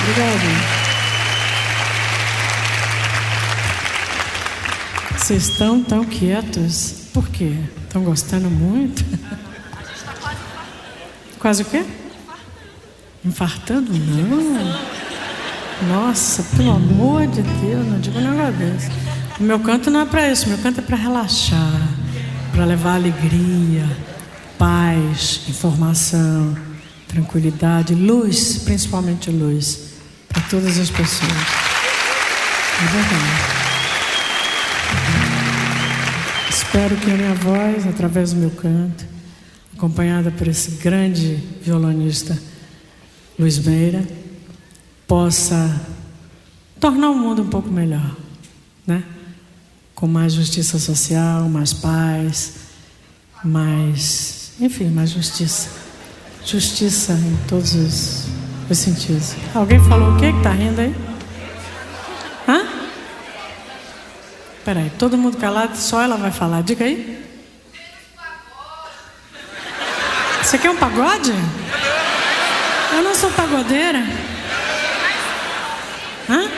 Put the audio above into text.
Obrigada. Vocês estão tão quietos. Por quê? Estão gostando muito? Quase o quê? Infartando? Não. Nossa, pelo amor de Deus, não digo um negócio desse. O meu canto não é para isso, o meu canto é para relaxar, para levar alegria, paz, informação, tranquilidade, luz, principalmente luz, para todas as pessoas. É verdade. Espero que a minha voz, através do meu canto, acompanhada por esse grande violonista Luiz Meira, possa tornar o mundo um pouco melhor, né? Com mais justiça social, mais paz, mais, enfim, mais justiça. Justiça em todos os sentidos. Alguém falou o quê que tá rindo aí? Hã? Peraí, todo mundo calado, só ela vai falar. Diga aí. Você quer um pagode? Eu não sou pagodeira. Hã?